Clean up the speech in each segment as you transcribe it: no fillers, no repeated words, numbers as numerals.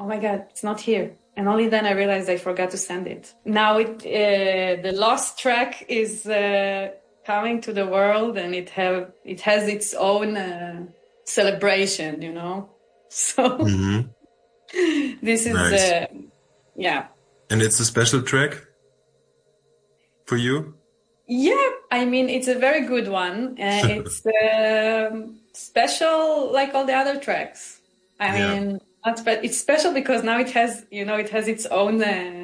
oh my God, it's not here. And only then I realized I forgot to send it. Now the lost track is coming to the world, and it has its own celebration, you know. So this is nice. yeah. And it's a special track for you? Yeah, I mean, it's a very good one. It's special like all the other tracks. I Yeah. mean, it's special because now it has, it has its own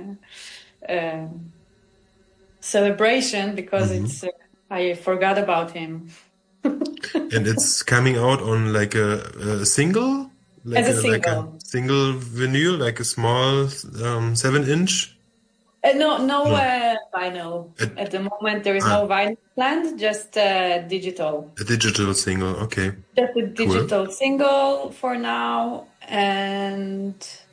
celebration because I forgot about him. And it's coming out on like a single, As a like a single. single vinyl, like a small 7-inch. No No, vinyl. a, At the moment, there is no vinyl planned, just digital. a digital single. Okay, Just a cool. digital single for now. And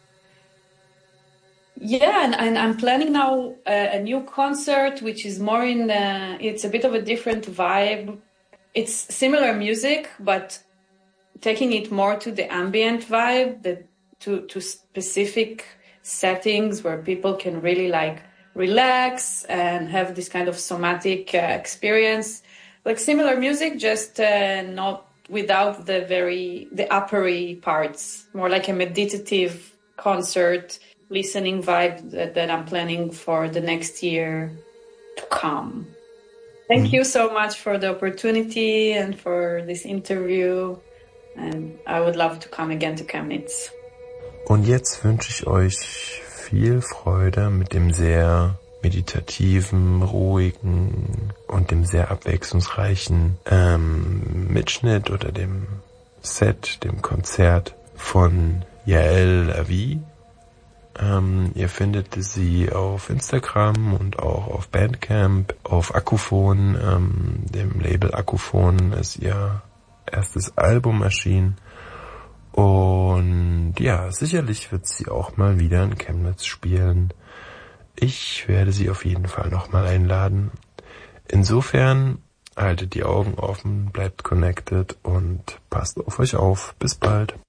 yeah, and I'm planning now a new concert, which is more it's a bit of a different vibe. It's similar music, but taking it more to the ambient vibe, to specific settings where people can really like relax and have this kind of somatic experience, like similar music, just not without the uppery parts, more like a meditative concert listening vibe that I'm planning for the next year to come. Thank you so much for the opportunity and for this interview. And I would love to come again to Chemnitz. Und jetzt wünsche ich euch viel Freude mit dem sehr meditativen, ruhigen und dem sehr abwechslungsreichen Mitschnitt oder dem Set, dem Konzert von Yael Lavi. Ihr findet sie auf Instagram und auch auf Bandcamp, auf Akkuphon, dem Label Akkuphon ist ihr erstes Album erschienen. Und ja, sicherlich wird sie auch mal wieder in Chemnitz spielen. Ich werde sie auf jeden Fall nochmal einladen. Insofern haltet die Augen offen, bleibt connected und passt auf euch auf. Bis bald.